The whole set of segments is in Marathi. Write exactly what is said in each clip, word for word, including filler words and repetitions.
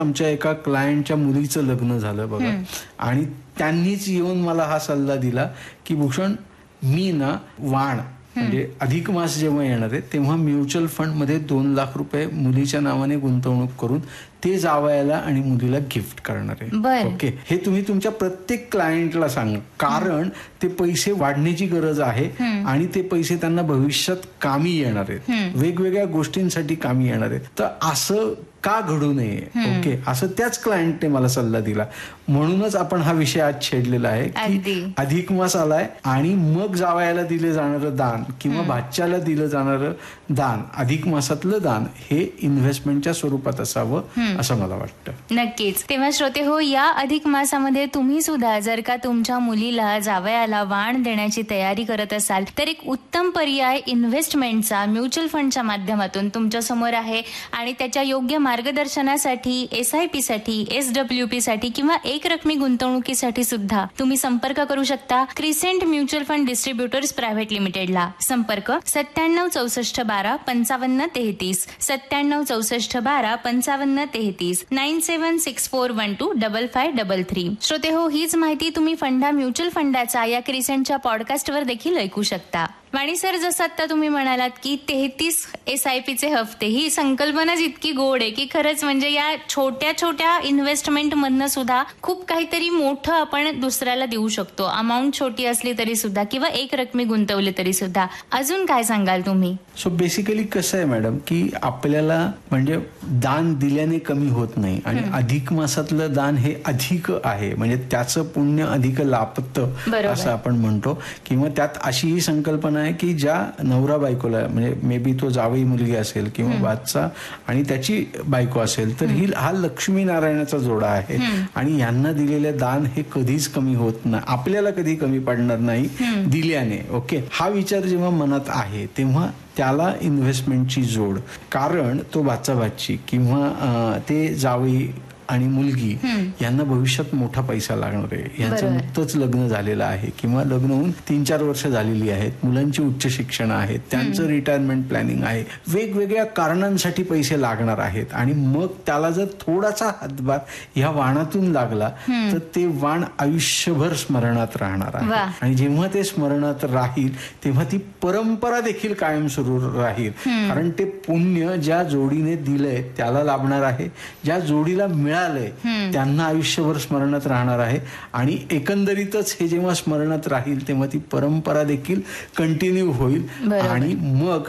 आमच्या एका क्लायंटच्या मुलीचं लग्न झालं बघा, आणि त्यांनीच येऊन मला हा सल्ला दिला की भूषण, मी ना वाण म्हणजे अधिक मास जेव्हा येणार आहे तेव्हा म्युच्युअल फंड मध्ये दोन लाख रुपये मुलीच्या नावाने गुंतवणूक करून ते जावयाला आणि मुलीला गिफ्ट करणार आहे. ओके, हे तुम्ही तुमच्या प्रत्येक क्लायंटला सांगा, कारण ते पैसे वाढण्याची गरज आहे आणि ते पैसे त्यांना भविष्यात कामी येणार आहेत, वेगवेगळ्या गोष्टींसाठी कामी येणार आहेत. तर असं का घडू नये, ओके, असं त्याच क्लायंटने मला सल्ला दिला. म्हणूनच आपण हा विषय आज छेडलेला आहे की अधिक मास आलाय आणि मग जावयाला दिले जाणारं दान किंवा भाच्याला दिलं जाणारं दान, अधिक मासातलं दान हे इन्व्हेस्टमेंटच्या स्वरूपात असावं असं मला वाटतं. नक्कीच. तेव्हा श्रोते हो, या अधिक मासामध्ये तुम्ही सुद्धा जर का तुमच्या मुलीला जावयाला वाण देण्याची तयारी करत असाल तर एक उत्तम पर्याय इन्व्हेस्टमेंटचा म्युच्युअल फंडच्या माध्यमातून तुमच्या समोर आहे. आणि त्याच्या योग्य मार्गदर्शनासाठी, एस आय पी साठी, एस डब्ल्यू पी साठी किंवा एक रकमी गुंतवणुकीसाठी सुद्धा तुम्ही संपर्क करू शकता crescent mutual fund distributors private लिमिटेडला. संपर्क सत्त्याण्णव चौसष्ट बारा पंचावन्न तेहतीस, सत्त्याण्णव चौसष्ट बारा पंचावन्न तेहतीस, नाईन सेवन six four one two double five double three. श्रोते हो, हीच माहिती तुम्ही फंडा म्युच्युअल फंडाचा या क्रिसेंटच्या पॉडकास्टवर देखील ऐकू शकता. वाणी सर, जसं आता तुम्ही म्हणालात की तेहतीस एस आय पीचे हफ्ते, ही संकल्पनाच इतकी गोड आहे की खरंच म्हणजे या छोट्या छोट्या इन्व्हेस्टमेंट मधनं सुद्धा खूप काहीतरी मोठं आपण दुसऱ्याला देऊ शकतो. अमाऊंट छोटी असली तरी सुद्धा किंवा एक रकमी गुंतवली तरी सुद्धा. अजून काय सांगाल तुम्ही? सो बेसिकली कसं आहे मॅडम की आपल्याला म्हणजे दान दिल्याने कमी होत नाही आणि अधिक मासातलं दान हे अधिक आहे, म्हणजे त्याचं पुण्य अधिक लाभतं असं आपण म्हणतो. किंवा त्यात अशी ही संकल्पना आहे की ज्या नवरा बायकोला, म्हणजे मे बी तो जावई मुलगी असेल किंवा बादचा आणि त्याची बायको असेल, तर ही हा लक्ष्मी नारायणाचा जोडा आहे आणि यांना दिलेले दान हे कधीच कमी होत नाही, आपल्याला कधी कमी पडणार नाही दिल्याने. ओके, हा विचार जेव्हा मनात आहे तेव्हा त्याला इन्व्हेस्टमेंटची जोड, कारण तो बाचा बाची किंवा ते जावई आणि मुलगी यांना भविष्यात मोठा पैसा लागणार आहे. यांचं नुकतंच लग्न झालेलं आहे किंवा लग्न होऊन तीन चार वर्ष झालेली आहेत, मुलांची उच्च शिक्षण आहेत, त्यांचं रिटायरमेंट प्लॅनिंग आहे, वेगवेगळ्या कारणांसाठी पैसे लागणार आहेत. आणि मग त्याला जर थोडासा हातभार ह्या वाणातून लागला तर ते वाण आयुष्यभर स्मरणात राहणार आहे. आणि जेव्हा ते स्मरणात राहील तेव्हा ती परंपरा देखील कायम सुरू राहील, कारण ते पुण्य ज्या जोडीने दिलंय त्याला लाभणार आहे, ज्या जोडीला मिळालं त्यांना आयुष्यभर स्मरणात राहणार आहे. आणि एकंदरीतच हे जेव्हा स्मरणात राहील तेव्हा ती परंपरा देखील कंटिन्यू होईल आणि मग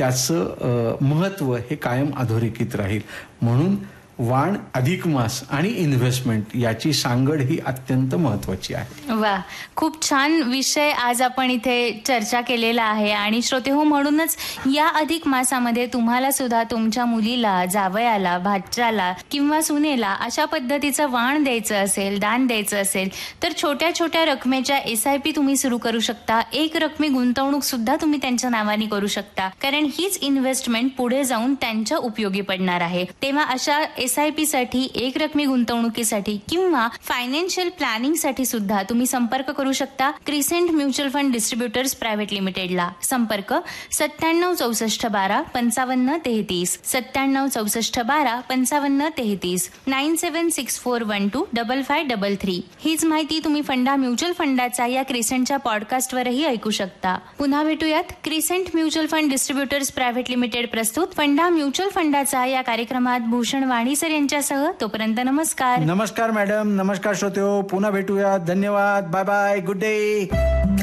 त्याचं महत्व हे कायम अधोरेखित राहील. म्हणून वाण, अधिक मास आणि इन्व्हेस्टमेंट याची सांगड ही अत्यंत महत्वाची आहे. वा, खूप छान विषय आज आपण इथे चर्चा केलेला आहे. आणि श्रोते हो, म्हणूनच या अधिक मासामध्ये तुम्हाला सुद्धा तुमच्या मुलीला, जावयाला, भाच्याला किंवा सुनेला अशा पद्धतीचं वाण द्यायचं असेल, दान द्यायचं असेल तर छोट्या छोट्या रकमेच्या एस आय पी तुम्ही सुरू करू शकता. एक रकमी गुंतवणूक सुद्धा तुम्ही त्यांच्या नावाने करू शकता, कारण हीच इन्व्हेस्टमेंट पुढे जाऊन त्यांच्या उपयोगी पडणार आहे. तेव्हा अशा एस आय पी साठी, एक रकमी गुंतवणुकीसाठी किंवा फायनान्शियल प्लॅनिंग साठी सुद्धा तुम्ही संपर्क करू शकता crescent mutual fund distributors private लिमिटेडला. संपर्क सत्त्याण्णव चौसष्ट बारा पंचावन्न तेहतीस, सत्त्याण्णव चौसष्ट बारा पंचावन्न तेहतीस, नाईन सेवन six four one two double five double three. हीच माहिती तुम्ही फंडा म्युच्युअल फंडाचा या क्रिसेंटच्या पॉडकास्टवरही ऐकू शकता. पुन्हा भेटूयात crescent mutual fund distributors private limited प्रस्तुत फंडा म्युच्युअल फंडाचा या कार्यक्रमात भूषण वाणी सर यांच्यासह. तोपर्यंत नमस्कार. नमस्कार मॅडम, नमस्कार श्रोते हो, पुन्हा भेटूया. धन्यवाद, बाय बाय, गुड डे.